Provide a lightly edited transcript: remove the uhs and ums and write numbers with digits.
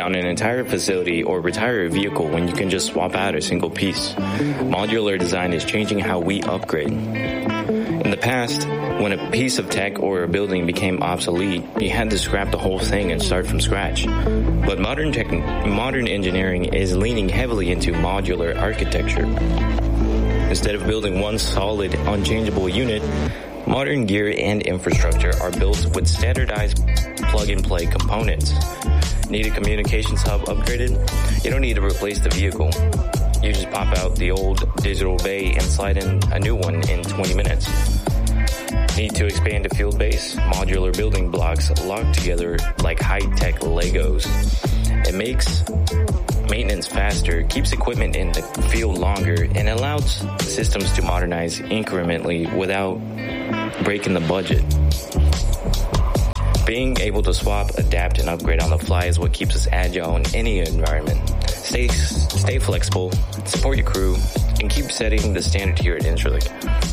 down an entire facility or retire a vehicle when you can just swap out a single piece. Modular design is changing how we upgrade. In the past, when a piece of tech or a building became obsolete, you had to scrap the whole thing and start from scratch. But modern engineering is leaning heavily into modular architecture. Instead of building one solid, unchangeable unit, modern gear and infrastructure are built with standardized plug-and-play components. Need a communications hub upgraded? You don't need to replace the vehicle. You just pop out the old digital bay and slide in a new one in 20 minutes. Need to expand a field base? Modular building blocks locked together like high-tech Legos. It makes maintenance faster, keeps equipment in the field longer, and allows systems to modernize incrementally without breaking the budget. Being able to swap, adapt, and upgrade on the fly is what keeps us agile in any environment. Stay flexible, support your crew, and keep setting the standard here at Intralink.